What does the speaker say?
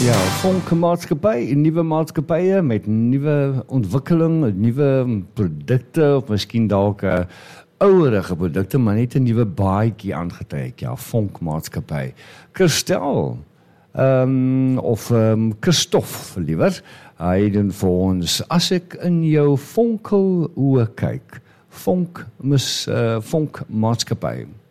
Ja, vonkmaatskappy, nuwe maatskappye met nuwe ontwikkeling, nuwe produkte of miskien dalk ouerige produkte, maar net 'n nuwe baadjie aangetrek. Ja, vonkmaatskappy. Christel, Christof liewer. Hy doen vir ons, as ek in jou vonkel oë kyk, vonkmaatskappy.